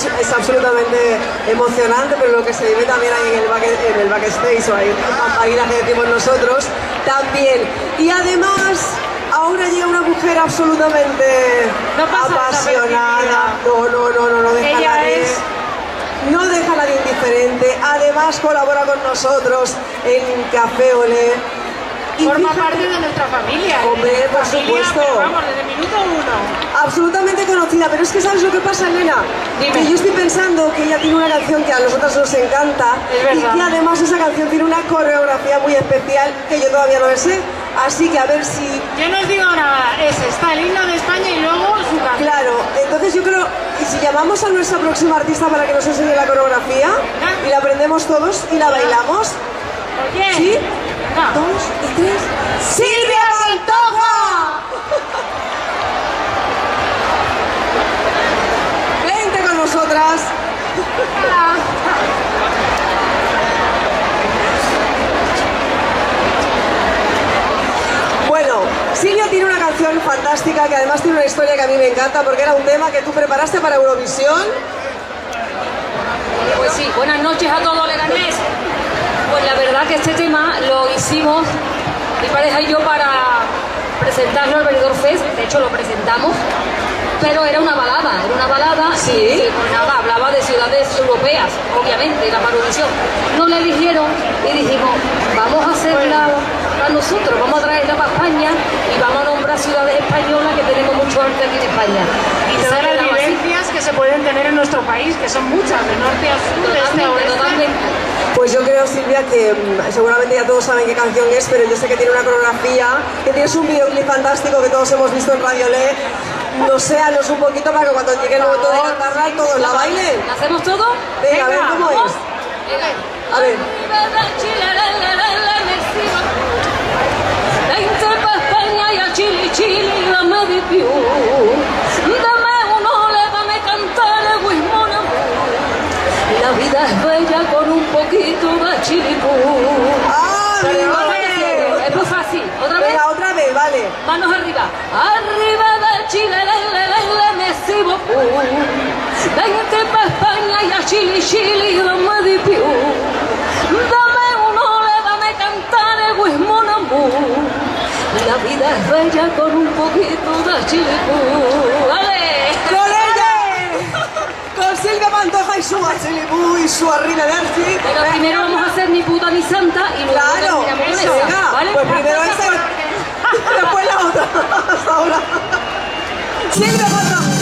es absolutamente emocionante, pero lo que se vive también ahí en el backstage, o ahí en la campanilla que decimos nosotros, también. Y además, ahora llega una mujer absolutamente apasionada. No deja a nadie. No deja a nadie indiferente. Además, colabora con nosotros en Café Olé. Y forma parte de nuestra familia. Hombre, por supuesto. Vamos, desde el minuto 1. Absolutamente conocida, pero es que ¿sabes lo que pasa, Elena? Dime. Que yo estoy pensando que ella tiene una canción que a nosotros nos encanta y que además esa canción tiene una coreografía muy especial que yo todavía no sé. Así que a ver si... Yo no os digo nada, está el himno de España y luego su canción. Claro, entonces yo creo, y si llamamos a nuestra próxima artista para que nos enseñe la coreografía y la aprendemos todos y la bailamos. ¿Por qué? ¿Sí? No. 2 y 3. ¡Silvia Pantoja! Vente con nosotras. Bueno, Silvia tiene una canción fantástica que además tiene una historia que a mí me encanta porque era un tema que tú preparaste para Eurovisión. Pues sí, buenas noches a todos, Leganés. Pues la verdad que este tema lo hicimos mi pareja y yo para presentarlo al Benidorm Fest. De hecho lo presentamos, pero era una balada ¿Sí? y pues nada, hablaba de ciudades europeas, obviamente, la Eurovisión. No la eligieron y dijimos, vamos a hacerla a nosotros, vamos a traerla para España y vamos a nombrar ciudades españolas que tenemos mucho arte aquí en España. Y todas las vivencias que se pueden tener en nuestro país, que son muchas, de norte a sur, de este a oeste. Totalmente. Pues yo creo, Silvia, que seguramente ya todos saben qué canción es, pero yo sé que tiene una coreografía, que tienes un videoclip fantástico que todos hemos visto en Radio Le. No sé, haznos un poquito para que cuando llegue el momento de cantarla todos la bailen. ¿La hacemos todo? Venga, a ver cómo es. A ver. La vida es bella con un poquito de chilipú. Es muy fácil. ¿Otra vez? Venga, otra vez, vale. Manos arriba. Arriba de Chile, Messi, Bopú. Vente pa' España y a Chile, dame de piu. Dame un ole, dame cantar el Wismon Amú. La vida es bella con un poquito de chilipú. ¡Vale! ¡Con ella! Con Silvia Pantoja y su Chilipú y su Arriba de Arci. Pero primero vamos a hacer ni puta ni santa y luego Claro, terminamos con eso, esa, venga. ¿vale? Pues primero esta, después la otra. Hasta ahora. Silvia Pantoja.